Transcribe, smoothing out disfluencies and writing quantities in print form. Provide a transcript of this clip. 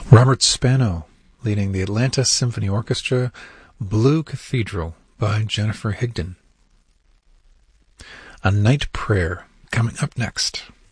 Robert Spano, leading the Atlanta Symphony Orchestra, Blue Cathedral by Jennifer Higdon. A Night Prayer, coming up next.